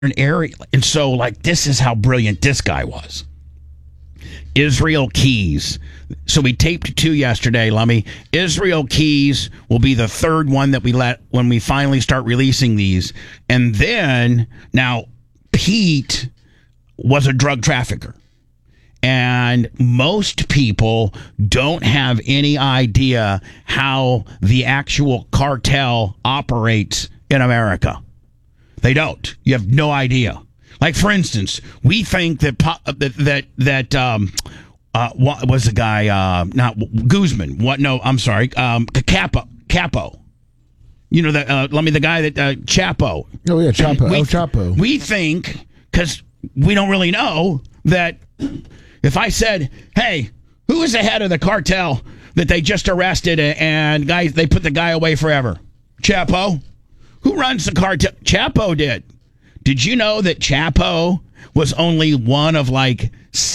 area. And so, like, this is how brilliant this guy was. Israel Keys. So we taped 2 yesterday, Lummy. Israel Keys will be the third one that we let when we finally start releasing these. And then, now, Pete was a drug trafficker. And most people don't have any idea how the actual cartel operates in America. They don't. You have no idea. Like, for instance, we think that what was the guy? Not Guzman. What? No, I'm sorry. Capo. You know that? Let me. The guy that Chapo. Oh yeah, Chapo. Chapo. We think, because we don't really know, that if I said, "Hey, who is the head of the cartel that they just arrested and guys they put the guy away forever?" Chapo. Who runs the cartel? Chapo did. Did you know that Chapo was only one of like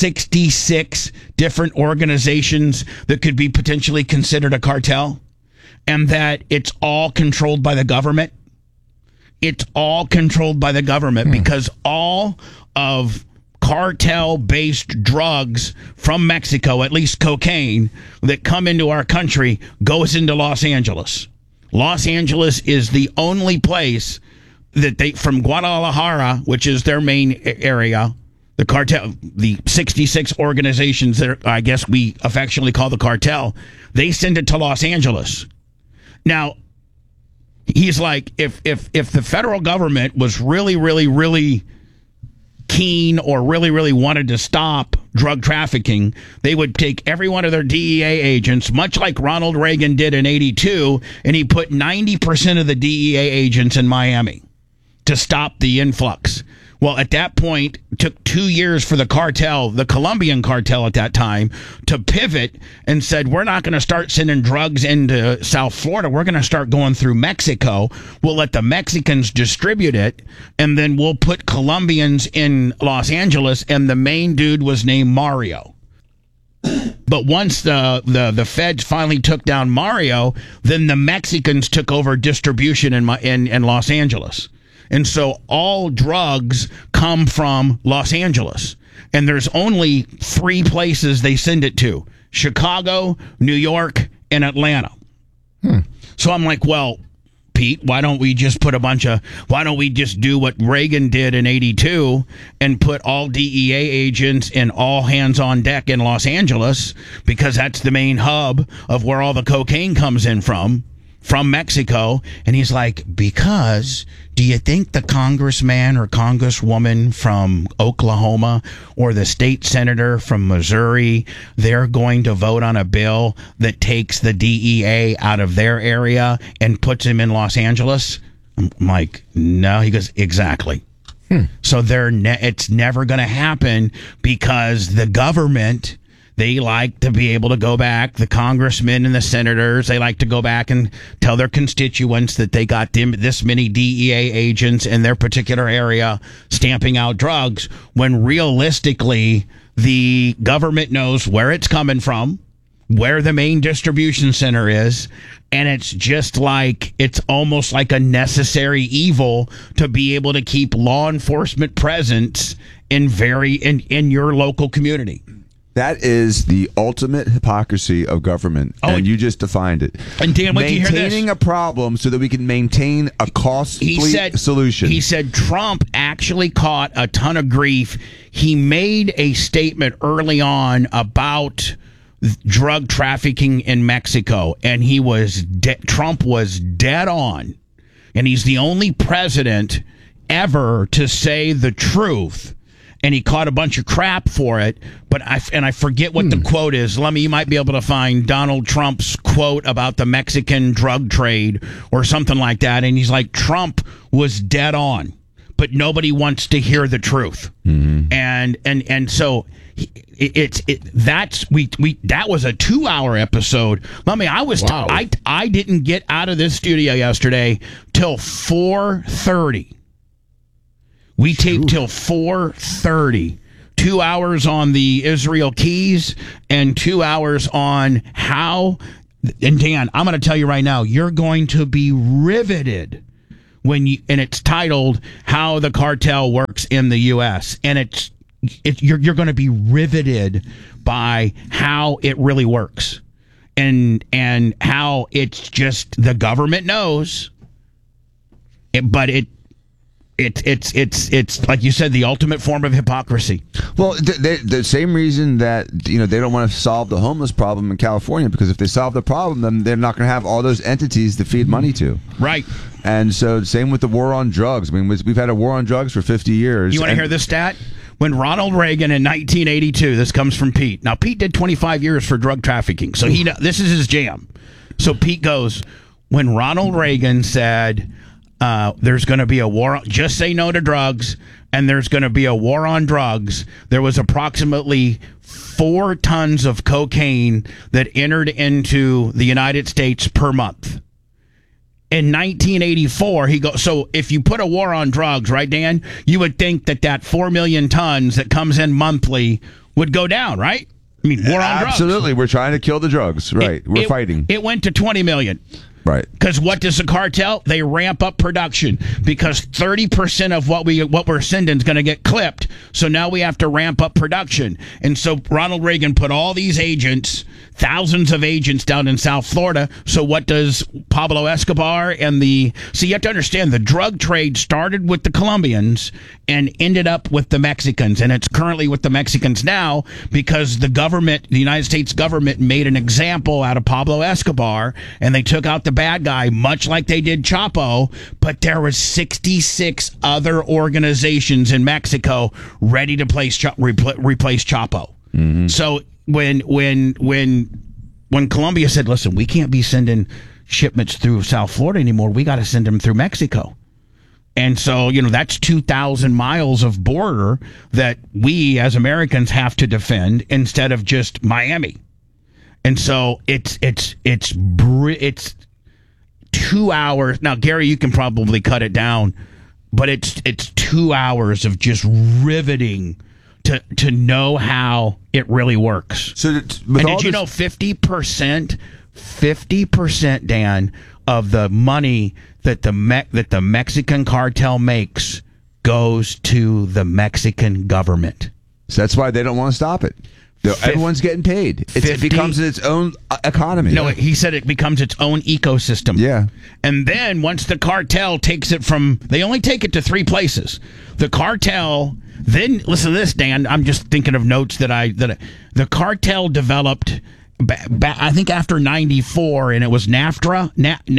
66 different organizations that could be potentially considered a cartel? And that it's all controlled by the government? It's all controlled by the government because all of cartel-based drugs from Mexico, at least cocaine, that come into our country goes into Los Angeles. Los Angeles is the only place that they, from Guadalajara, which is their main area, the cartel, the 66 organizations that I guess we affectionately call the cartel, they send it to Los Angeles. Now, he's like, if the federal government was really, really, really keen or really, really wanted to stop drug trafficking, they would take every one of their DEA agents, much like Ronald Reagan did in 82, and he put 90% of the DEA agents in Miami to stop the influx. Well, at that point, it took 2 years for the cartel, the Colombian cartel at that time, to pivot and said, we're not going to start sending drugs into South Florida. We're going to start going through Mexico. We'll let the Mexicans distribute it, and then we'll put Colombians in Los Angeles, and the main dude was named Mario. But once the feds finally took down Mario, then the Mexicans took over distribution in Los Angeles. And so all drugs come from Los Angeles. And there's only 3 places they send it to: Chicago, New York, and Atlanta. So I'm like, well, Pete, why don't we just do what Reagan did in 82 and put all DEA agents and all hands on deck in Los Angeles, because that's the main hub of where all the cocaine comes in from Mexico. And he's like, because do you think the congressman or congresswoman from Oklahoma or the state senator from Missouri, they're going to vote on a bill that takes the DEA out of their area and puts them in Los Angeles? I'm like, no. He goes, exactly. So it's never going to happen, because the government, they like to be able to go back, the congressmen and the senators, they like to go back and tell their constituents that they got this many DEA agents in their particular area stamping out drugs, when realistically the government knows where it's coming from, where the main distribution center is, and it's just like, it's almost like a necessary evil to be able to keep law enforcement presence in your local community. That is the ultimate hypocrisy of government, and you just defined it. And Dan, wait till you hear this. Maintaining a problem so that we can maintain a costly solution. He said Trump actually caught a ton of grief. He made a statement early on about drug trafficking in Mexico, and Trump was dead on. And he's the only president ever to say the truth. And he caught a bunch of crap for it, but I forget what the quote is. Lemmy, you might be able to find Donald Trump's quote about the Mexican drug trade or something like that. And he's like, Trump was dead on, but nobody wants to hear the truth. Mm-hmm. And so that was a 2-hour episode. Lemmy, I didn't get out of this studio yesterday till 4:30. We taped till 4:30. 2 hours on the Israel Keys and 2 hours on how. And Dan, I'm going to tell you right now, you're going to be riveted and it's titled "How the Cartel Works in the U.S." and you're going to be riveted by how it really works, and how it's just the government knows, but it's like you said, the ultimate form of hypocrisy. Well, the same reason that they don't want to solve the homeless problem in California, because if they solve the problem, then they're not going to have all those entities to feed money to. Right. And so same with the war on drugs. I mean, we've had a war on drugs for 50 years. You want to hear this stat? When Ronald Reagan in 1982, this comes from Pete. Now, Pete did 25 years for drug trafficking, so this is his jam. So Pete goes, when Ronald Reagan said, there's going to be a war, just say no to drugs, and there's going to be a war on drugs, there was approximately 4 tons of cocaine that entered into the United States per month. In 1984, he goes, so if you put a war on drugs, right, Dan, you would think that 4 million tons that comes in monthly would go down, right? I mean, war on drugs. Absolutely. We're trying to kill the drugs. Right. We're fighting. It went to 20 million. Right. Because what does the cartel? They ramp up production because 30% of what we're sending is going to get clipped. So now we have to ramp up production. And so Ronald Reagan put all these agents, thousands of agents down in South Florida. So what does Pablo Escobar see, you have to understand the drug trade started with the Colombians and ended up with the Mexicans. And it's currently with the Mexicans now because the United States government made an example out of Pablo Escobar, and they took out the bad guy, much like they did Chapo, but there was 66 other organizations in Mexico ready to replace Chapo. Mm-hmm. So when Colombia said, listen, we can't be sending shipments through South Florida anymore, we got to send them through Mexico. And so, that's 2,000 miles of border that we as Americans have to defend instead of just Miami. And so it's 2 hours. Now, Gary, you can probably cut it down, but it's 2 hours of just riveting to know how it really works. So, and did you know 50%, Dan, of the money that the Mexican cartel makes goes to the Mexican government? So that's why they don't want to stop it. Everyone's getting paid. It becomes its own economy. No, he said it becomes its own ecosystem. Yeah. And then once the cartel takes it they only take it to 3 places. The cartel, then, listen to this, Dan, I'm just thinking of notes that the cartel developed, I think after 94, and it was NAFTA,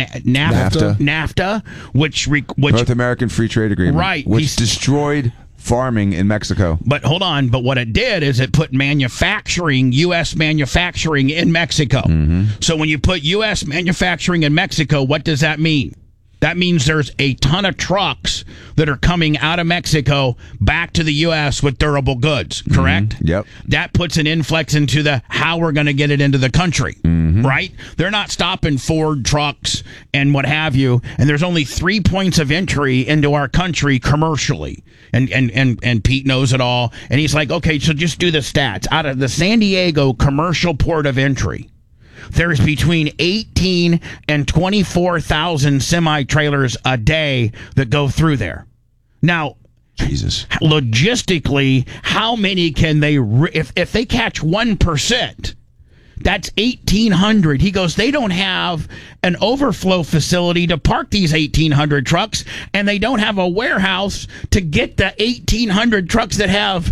which North American Free Trade Agreement. Right. Which destroyed farming in Mexico. But hold on. But what it did is it put U.S. manufacturing in Mexico. Mm-hmm. So when you put U.S. manufacturing in Mexico, what does that mean? That means there's a ton of trucks that are coming out of Mexico back to the U.S. with durable goods, correct? Mm-hmm. Yep. That puts an influx into how we're going to get it into the country, mm-hmm. right? They're not stopping Ford trucks and what have you, and there's only 3 points of entry into our country commercially. And Pete knows it all, and he's like, okay, so just do the stats. Out of the San Diego commercial port of entry, there's between 18 and 24,000 semi-trailers a day that go through there. Now, Jesus, logistically, how many can they, if they catch 1%, that's 1,800. He goes, they don't have an overflow facility to park these 1,800 trucks, and they don't have a warehouse to get the 1,800 trucks that have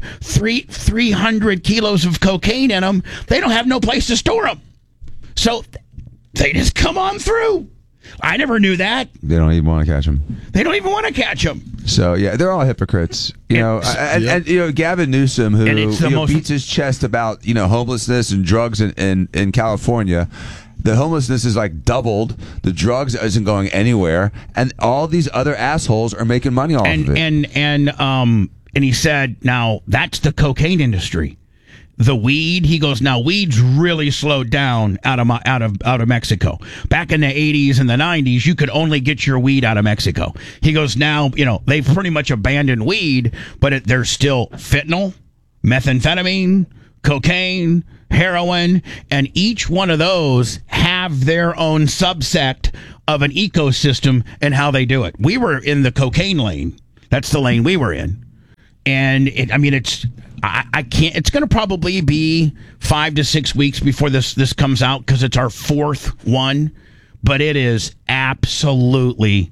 300 kilos of cocaine in them. They don't have no place to store them. So they just come on through. I never knew that. They don't even want to catch them. They don't even want to catch them. So, yeah, they're all hypocrites. And Gavin Newsom, who beats his chest about, homelessness and drugs in California. The homelessness is like doubled. The drugs isn't going anywhere. And all these other assholes are making money off of it. And he said, now, that's the cocaine industry. The weed, he goes, now weed's really slowed down out of Mexico. Back in the 80s and the 90s, you could only get your weed out of Mexico. He goes, now, they've pretty much abandoned weed, but there's still fentanyl, methamphetamine, cocaine, heroin, and each one of those have their own subsect of an ecosystem and how they do it. We were in the cocaine lane. That's the lane we were in. And I can't. It's going to probably be 5 to 6 weeks before this comes out because it's our fourth one. But it is absolutely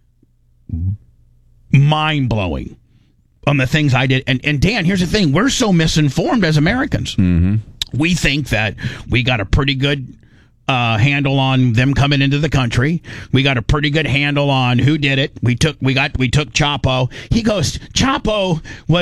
mind blowing on the things I did. And Dan, here's the thing: we're so misinformed as Americans. Mm-hmm. We think that we got a pretty good handle on them coming into the country. We got a pretty good handle on who did it. We took Chapo. He goes, Chapo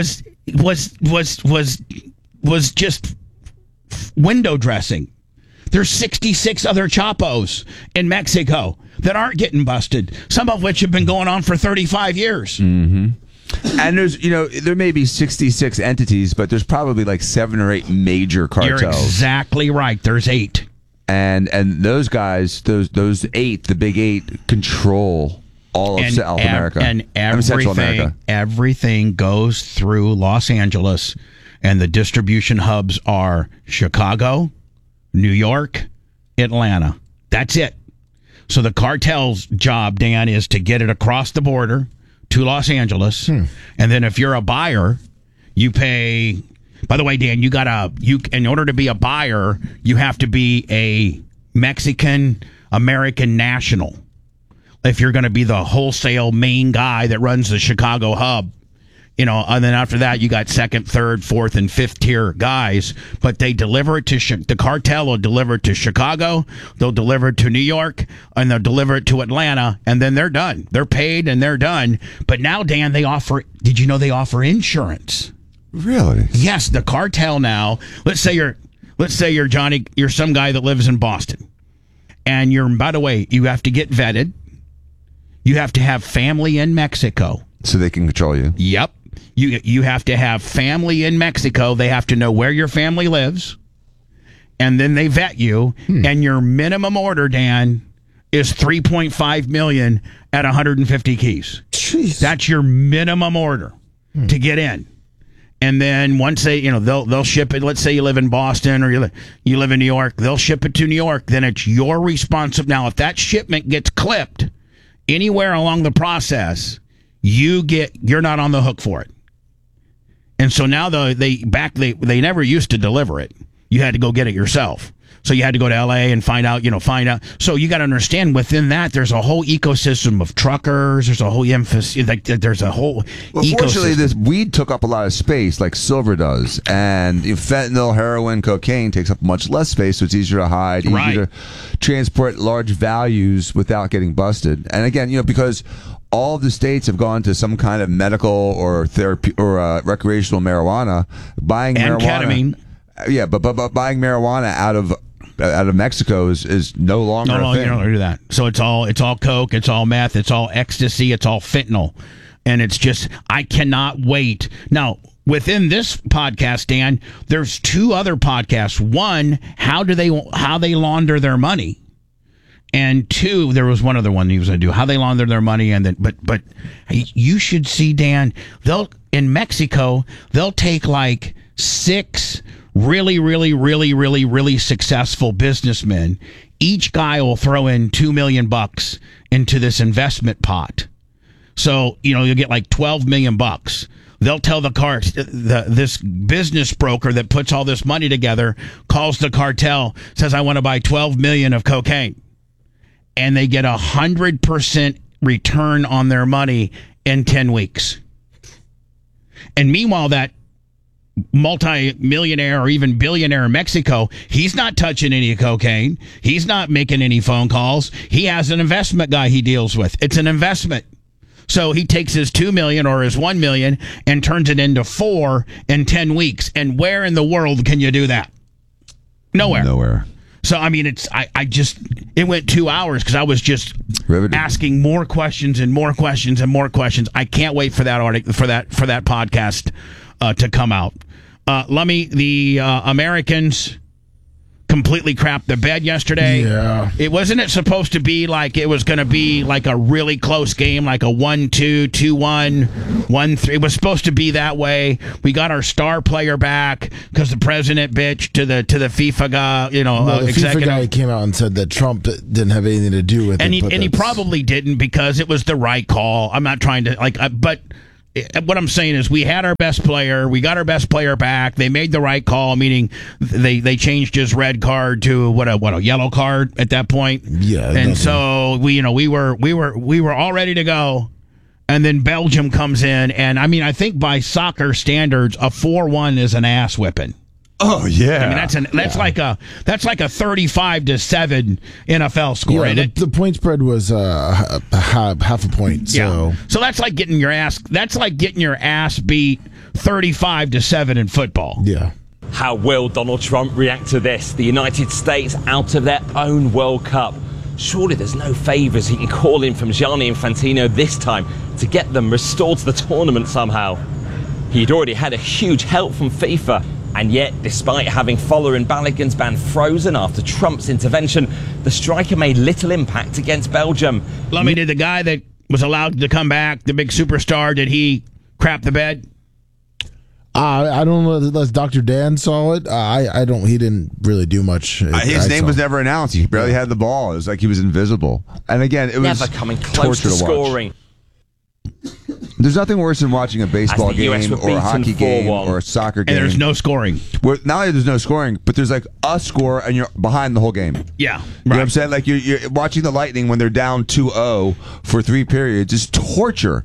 was just window dressing. There's 66 other Chapos in Mexico that aren't getting busted, some of which have been going on for 35 years. Mm-hmm. And there's, there may be 66 entities, but there's probably like 7 or 8 major cartels. You're exactly right. There's 8. And those guys, those 8, the big 8, control all of South America and Central America. Everything goes through Los Angeles, and the distribution hubs are Chicago, New York, Atlanta. That's it. So the cartel's job, Dan, is to get it across the border to Los Angeles, and then if you're a buyer, you pay. By the way, Dan, in order to be a buyer, you have to be a Mexican American national. If you're going to be the wholesale main guy that runs the Chicago hub, and then after that, you got second, third, fourth, and fifth tier guys. But they deliver it to the cartel will deliver it to Chicago, they'll deliver it to New York, and they'll deliver it to Atlanta, and then they're done. They're paid and they're done. But now, Dan, did you know they offer insurance? Really? Yes, the cartel now. Let's say you're Johnny. You're some guy that lives in Boston, and by the way, you have to get vetted. You have to have family in Mexico, so they can control you. Yep. You have to have family in Mexico. They have to know where your family lives, and then they vet you. And your minimum order, Dan, is $3.5 million at 150 keys. Jeez. That's your minimum order to get in. And then once they'll ship it. Let's say you live in Boston or you live in New York. They'll ship it to New York. Then it's your responsibility. Now, if that shipment gets clipped anywhere along the process, you're not on the hook for it. And so now they never used to deliver it. You had to go get it yourself. So you had to go to L.A. and find out. So you got to understand within that there's a whole ecosystem of truckers. There's a whole emphasis. There's a whole ecosystem. Fortunately, this weed took up a lot of space, like silver does, and fentanyl, heroin, cocaine takes up much less space, so it's easier to hide, easier to transport large values without getting busted. And again, because all of the states have gone to some kind of medical or therapy or recreational marijuana, buying marijuana. Ketamine. Yeah, but buying marijuana out of Mexico is no longer a thing. You don't do that. So it's all coke, it's all meth, it's all ecstasy, it's all fentanyl, and it's just I cannot wait. Now within this podcast, Dan, there's 2 other podcasts. One, how they launder their money, and 2, there was one other one he was going to do how they launder their money, and then but you should see, Dan. In Mexico they'll take like 6 really, really, really, really, really successful businessmen. Each guy will throw in $2 million into this investment pot. So, you'll get like $12 million. They'll tell this business broker that puts all this money together, calls the cartel, says, I want to buy 12 million of cocaine. And they get 100% return on their money in 10 weeks. And meanwhile, that multi-millionaire or even billionaire in Mexico, he's not touching any cocaine. He's not making any phone calls. He has an investment guy he deals with. It's an investment. So he takes his 2 million or his 1 million and turns it into 4 in 10 weeks. And where in the world can you do that? Nowhere. So, it went 2 hours because I was just asking more questions and more questions and more questions. I can't wait for that article, for that podcast to come out. The Americans completely crapped the bed yesterday. Yeah. It wasn't supposed to be like it was going to be like a really close game, like a 1-2, 2-1, 1-3. It was supposed to be that way. We got our star player back because the president bitched to the FIFA guy, the executive. FIFA guy came out and said that Trump didn't have anything to do with it. And he probably didn't because it was the right call. I'm not trying to but what I'm saying is we had our best player. We got our best player back. They made the right call, meaning they changed his red card to a yellow card at that point. Yeah. And so we were all ready to go. And then Belgium comes in, and I mean, I think by soccer standards, a 4-1 is an ass whipping. Oh yeah, I mean that's like a 35-7 NFL score. Yeah, the point spread was half a point. So so that's like getting your ass. That's like getting your ass beat 35-7 in football. Yeah. How will Donald Trump react to this? The United States out of their own World Cup. Surely there's no favours he can call in from Gianni Infantino this time to get them restored to the tournament somehow. He'd already had a huge help from FIFA. And yet, despite having Fowler and Balogun's ban frozen after Trump's intervention, the striker made little impact against Belgium. Lummy, did the guy that was allowed to come back, the big superstar, did he crap the bed? I don't know unless Dr. Dan saw it. I don't. He didn't really do much. His name was never announced. He barely had the ball. It was like he was invisible. And again, it was never coming close to scoring. There's nothing worse than watching a baseball game or a hockey game or a soccer game. And there's no scoring. Where not only there's no scoring, but there's like a score and you're behind the whole game. Yeah. You know what I'm saying? Like you're watching the Lightning when they're down 2-0 for 3 periods. It's torture.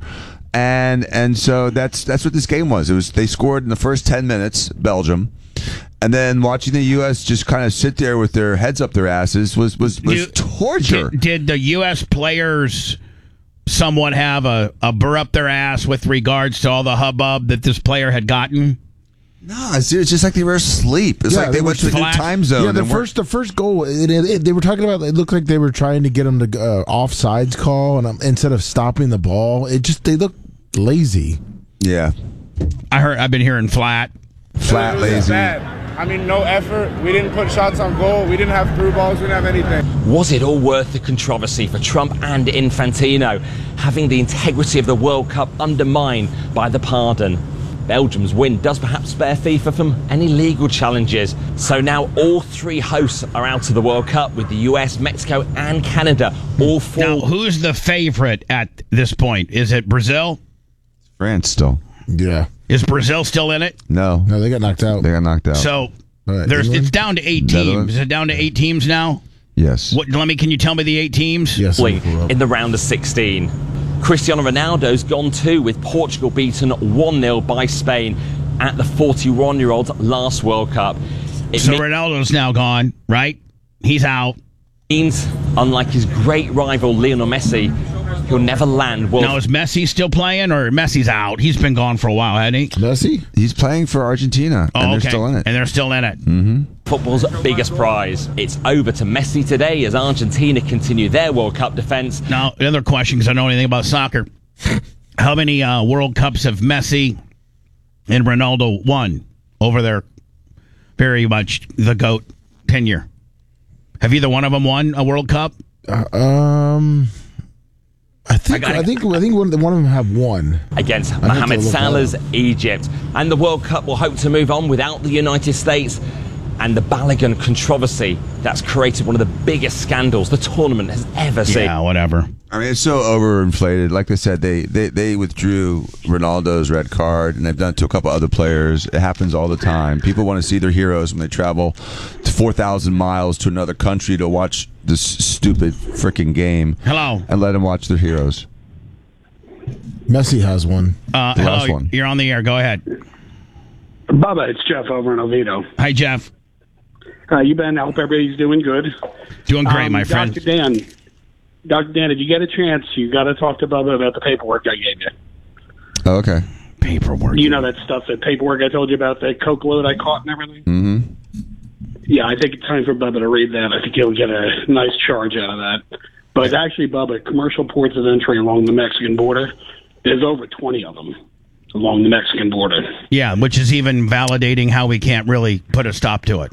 And so that's what this game was. They scored in the first 10 minutes, Belgium. And then watching the U.S. just kind of sit there with their heads up their asses was torture. Did the U.S. players somewhat have a burr up their ass with regards to all the hubbub that this player had gotten? No, it's just like they were asleep. It's like they went to a new time zone. Yeah, the first goal, they were talking about, it looked like they were trying to get them to offsides call, and instead of stopping the ball, they looked lazy. Yeah. I've been hearing flat, lazy. I mean, no effort. We didn't put shots on goal. We didn't have through balls. We didn't have anything. Was it all worth the controversy for Trump and Infantino, having the integrity of the World Cup undermined by the pardon? Belgium's win does perhaps spare FIFA from any legal challenges. So now all 3 hosts are out of the World Cup, with the US, Mexico and Canada all 4. Now, who's the favorite at this point? Is it Brazil? France still. Yeah. Is Brazil still in it? No, they got knocked out. So it's down to 8 teams. Is it down to 8 teams now? Yes. Can you tell me the 8 teams? Yes. In the round of 16. Cristiano Ronaldo's gone too, with Portugal beaten 1-0 by Spain at the 41-year-old's last World Cup. Ronaldo's now gone, right? He's out. Means, unlike his great rival Lionel Messi, he'll never land. Now, is Messi still playing, or Messi's out? He's been gone for a while, hasn't he? Messi? He's playing for Argentina, and they're still in it. And they're still in it. Mm-hmm. Football's biggest prize. It's over to Messi today as Argentina continue their World Cup defense. Now, another question, because I know anything about soccer. How many World Cups have Messi and Ronaldo won over their very much the GOAT tenure? Have either one of them won a World Cup? I think one of them have won against Mohamed Salah's Egypt, and the World Cup will hope to move on without the United States. And the Balogun controversy that's created one of the biggest scandals the tournament has ever seen. Yeah, whatever. I mean, it's so overinflated. Like I said, they withdrew Ronaldo's red card, and they've done it to a couple other players. It happens all the time. People want to see their heroes when they travel 4,000 miles to another country to watch this stupid freaking game. Hello. And let them watch their heroes. Messi has one. Hello, one. You're on the air. Go ahead. Bubba, it's Jeff over in Oviedo. Hi, Jeff. You been? I hope everybody's doing good. Doing great, my friend. Dr. Dan, if you get a chance, you got to talk to Bubba about the paperwork I gave you. Oh, okay. Paperwork. You know that stuff, that paperwork I told you about, that coke load I caught and everything? Mm-hmm. Yeah, I think it's time for Bubba to read that. I think he'll get a nice charge out of that. But actually, Bubba, commercial ports of entry along the Mexican border, there's over 20 of them along the Mexican border. Yeah, which is even validating how we can't really put a stop to it.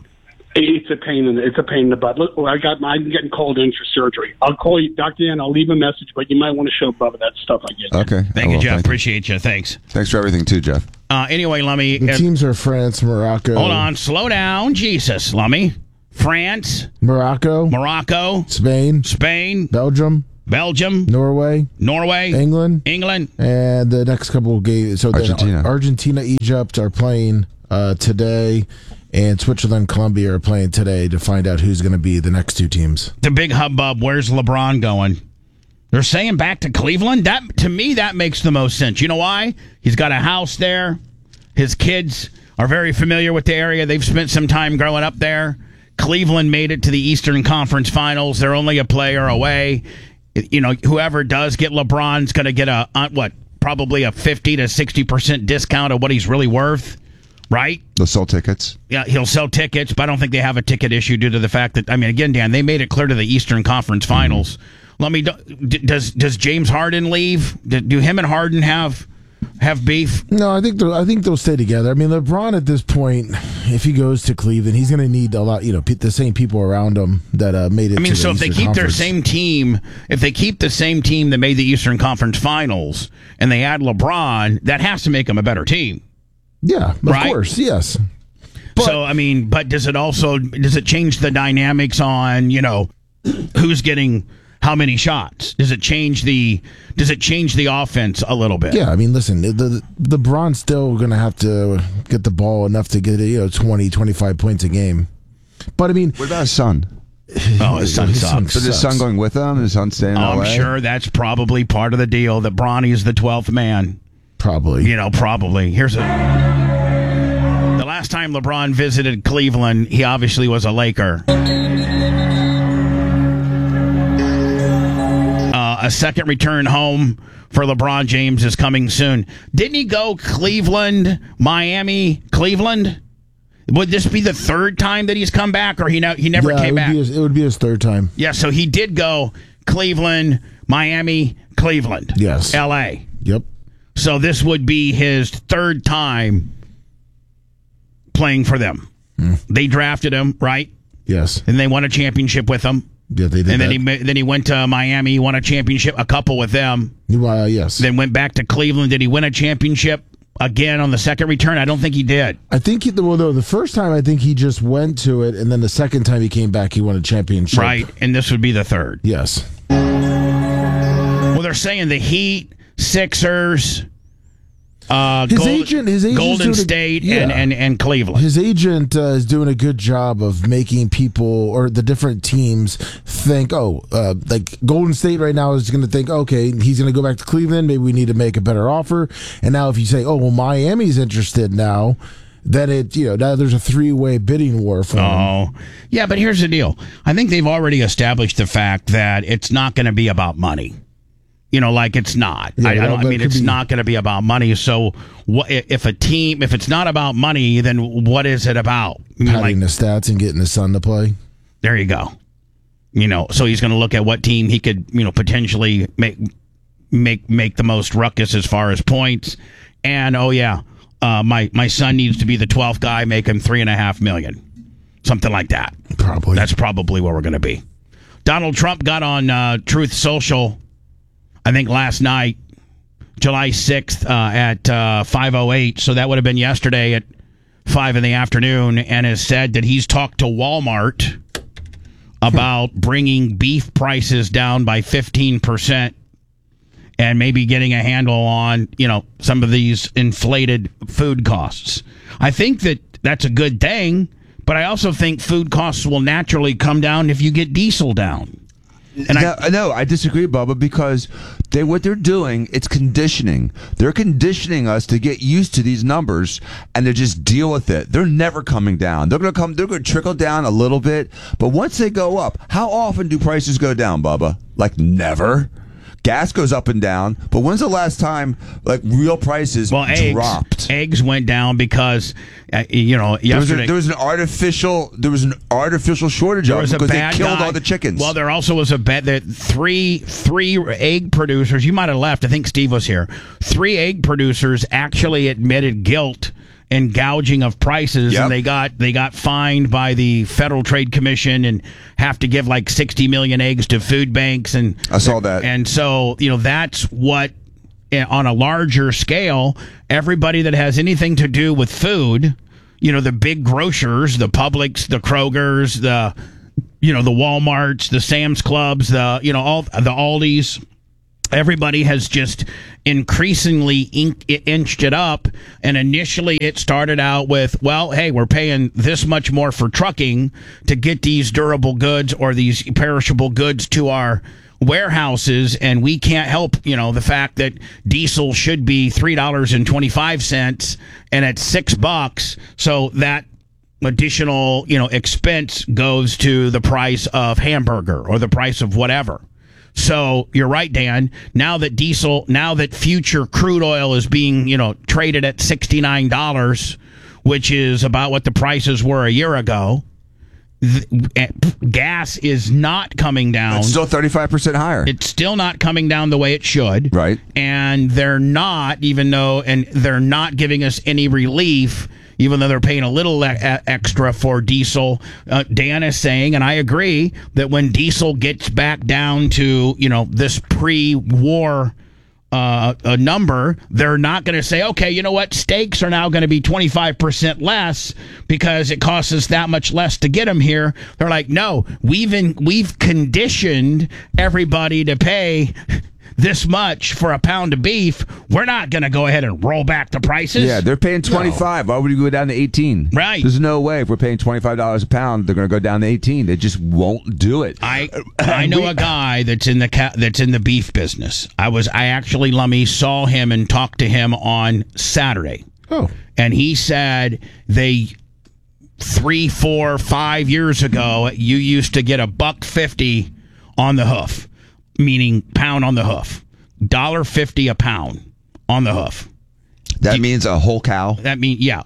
It's a pain in the butt. Look, I'm getting called in for surgery. I'll call you, Dr. Dan. I'll leave a message, but you might want to show Bubba that stuff I get. Okay. Thank you, Jeff. Appreciate you. Thanks. Thanks for everything too, Jeff. Anyway, Lummy. The teams are France, Morocco. Hold on. Slow down. Jesus, Lummy. France. Morocco. Spain. Belgium. Norway. England. And the next couple of games. So Argentina, Egypt are playing today. And Switzerland, Colombia are playing today to find out who's going to be the next two teams. The big hubbub, where's LeBron going? They're saying back to Cleveland? To me, that makes the most sense. You know why? He's got a house there. His kids are very familiar with the area. They've spent some time growing up there. Cleveland made it to the Eastern Conference Finals. They're only a player away. You know, whoever does get LeBron's going to get probably a 50 to 60% discount of what he's really worth. Right? They'll sell tickets. Yeah, he'll sell tickets, but I don't think they have a ticket issue due to the fact that, again, Dan, they made it clear to the Eastern Conference Finals. Let me. Does James Harden leave? Do him and Harden have beef? No, I think they'll stay together. LeBron at this point, if he goes to Cleveland, he's going to need a lot. The same people around him that made it. So if they keep their same team, if they keep the same team that made the Eastern Conference Finals, and they add LeBron, that has to make them a better team. Yeah, of course, yes. But does it change the dynamics on, who's getting how many shots? Does it change the offense a little bit? Yeah, listen, the LeBron's still going to have to get the ball enough to get 20, 25 points a game. But what about his son? Oh, his son sucks. So is his son going with him? His son staying in LA? I'm sure that's probably part of the deal, that Bronny is the 12th man. Probably. Probably. The last time LeBron visited Cleveland, he obviously was a Laker. A second return home for LeBron James is coming soon. Didn't he go Cleveland, Miami, Cleveland? Would this be the third time that he's come back, or he never came back? It would be his third time. Yeah, so he did go Cleveland, Miami, Cleveland. Yes. L.A. Yep. So this would be his third time playing for them. They drafted him, right? Yes. And they won a championship with him. Yeah, they did. And then he went to Miami. He won a championship, a couple with them. Yes. Then went back to Cleveland. Did he win a championship again on the second return? I don't think he did. I think the first time I think he just went to it, and then the second time he came back, he won a championship. Right, and this would be the third. Yes. Well, they're saying the Heat, Sixers, his agent Golden State, and Cleveland. His agent is doing a good job of making people or the different teams think, like Golden State right now is going to think, okay, he's going to go back to Cleveland. Maybe we need to make a better offer. And now if you say, Miami's interested now, then now there's a three-way bidding war for him. Oh, yeah, but here's the deal. I think they've already established the fact that it's not going to be about money. It's not. Yeah, it's not going to be about money. So, if it's not about money, then what is it about? Padding the stats and getting his son to play. There you go. So he's going to look at what team he could, potentially make the most ruckus as far as points. And my son needs to be the 12th guy, make him $3.5 million, something like that. Probably. That's probably where we're going to be. Donald Trump got on Truth Social, I think last night, July 6th at 5:08. So that would have been yesterday at 5 in the afternoon, and has said that he's talked to Walmart about bringing beef prices down by 15% and maybe getting a handle on, some of these inflated food costs. I think that that's a good thing, but I also think food costs will naturally come down if you get diesel down. And I disagree, Bubba, because what they're doing, it's conditioning. They're conditioning us to get used to these numbers and to just deal with it. They're never coming down. They're going to trickle down a little bit, but once they go up, how often do prices go down, Bubba? Like never. Gas goes up and down, but when's the last time real prices dropped? Eggs went down because yesterday there was an artificial shortage of them because they killed all the chickens. Well, there also was a bet that three egg producers. You might have left. I think Steve was here. 3 egg producers actually admitted guilt and gouging of prices, Yep. and they got fined by the Federal Trade Commission and have to give like 60 million eggs to food banks. And I saw that. And so, that's what, on a larger scale, everybody that has anything to do with food, the big grocers, the Publix, the Krogers, the Walmarts, the Sam's Clubs, all the Aldis. Everybody has just increasingly inched it up. And initially it started out with, well, hey, we're paying this much more for trucking to get these durable goods or these perishable goods to our warehouses, and we can't help, the fact that diesel should be $3.25 and it's $6. So that additional, expense goes to the price of hamburger or the price of whatever. So you're right, Dan. Now that future crude oil is being, traded at $69, which is about what the prices were a year ago, gas is not coming down. It's still 35% higher. It's still not coming down the way it should. Right. And they're not giving us any relief, even though they're paying a little extra for diesel. Dan is saying, and I agree, that when diesel gets back down to, this pre-war a number, they're not going to say, okay, you know what, steaks are now going to be 25% less because it costs us that much less to get them here. They're like, no, we've conditioned everybody to pay this much for a pound of beef. We're not going to go ahead and roll back the prices. Yeah, they're paying $25. Why would you go down to $18? Right. There's no way. If we're paying $25 a pound, they're going to go down to $18. They just won't do it. I know a guy that's in the beef business. I actually, Lummy, saw him and talked to him on Saturday. Oh. And he said 3, 4, 5 years ago, you used to get $1.50 on the hoof. Meaning pound on the hoof. $1.50 a pound on the hoof. That means a whole cow? That means, yeah.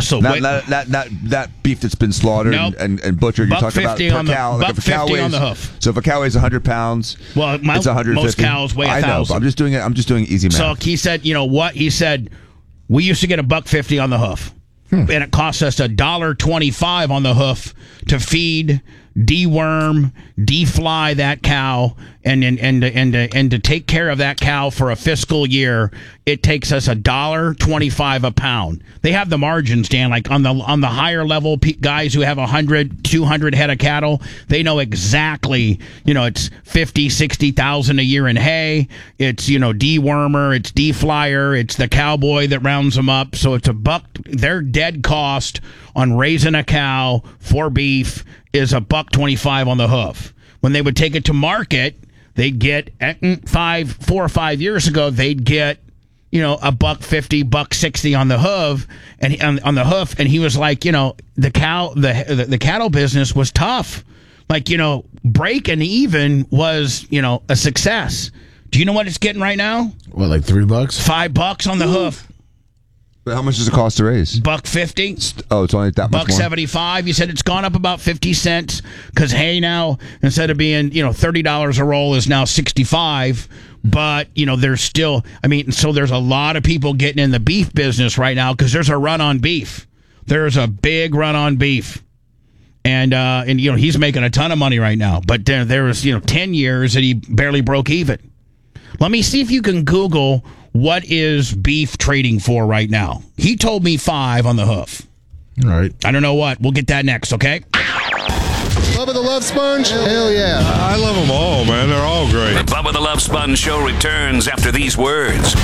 That beef that's been slaughtered and butchered, you're talking about per cow. Like $1.50 on the hoof. So if a cow weighs 100 pounds, it's 150. Most cows weigh 1,000. I know, but I'm just doing easy math. So he said, you know what? He said, we used to get $1.50 on the hoof. And it cost us $1.25 on the hoof to feed, deworm, defly that cow, and to take care of that cow for a fiscal year. It takes us $1.25 a pound. They have the margins, Dan. Like on the higher level guys who have 100, 200 head of cattle, they know exactly. It's 50, 60,000 a year in hay. It's dewormer, it's deflyer, it's the cowboy that rounds them up. So it's $1. Their dead cost on raising a cow for beef is $1.25 on the hoof. When they would take it to market, they'd get 4 or 5 years ago, they'd get $1.50, $1.60 on the hoof, and on the hoof. And he was like, the cattle business was tough. Like, breaking even was a success. Do you know what it's getting right now? What, like $3? $5 on the hoof. But how much does it cost to raise? $1.50. Oh, it's only that much more. $1.75. You said it's gone up about 50 cents because hay now, instead of being $30 a roll, is now $65. But there's still, so there's a lot of people getting in the beef business right now because there's a run on beef. There's a big run on beef. And he's making a ton of money right now. But there was 10 years that he barely broke even. Let me see if you can Google what is beef trading for right now. He told me $5 on the hoof. All right. I don't know what. We'll get that next, okay? Bubba the Love Sponge? Hell yeah. I love them all, man. They're all great. The Bubba the Love Sponge show returns after these words.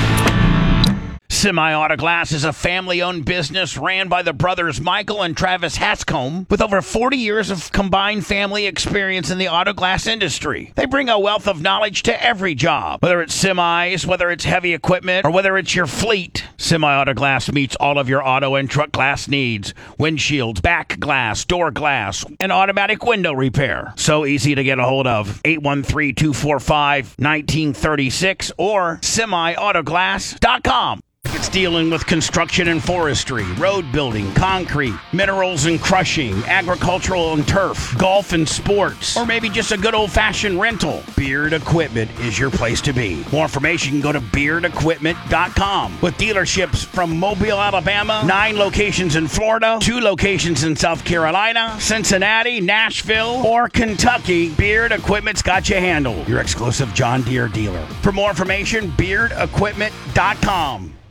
Semi-Auto Glass is a family-owned business ran by the brothers Michael and Travis Hatscombe with over 40 years of combined family experience in the auto glass industry. They bring a wealth of knowledge to every job, whether it's semis, whether it's heavy equipment, or whether it's your fleet. Semi-Auto Glass meets all of your auto and truck glass needs. Windshields, back glass, door glass, and automatic window repair. So easy to get a hold of. 813-245-1936 or semiautoglass.com. That's dealing with construction and forestry, road building, concrete, minerals and crushing, agricultural and turf, golf and sports, or maybe just a good old-fashioned rental. Beard Equipment is your place to be. More information, go to beardequipment.com. With dealerships from Mobile, Alabama, 9 locations in Florida, 2 locations in South Carolina, Cincinnati, Nashville, or Kentucky, Beard Equipment's got you handled. Your exclusive John Deere dealer. For more information, beardequipment.com.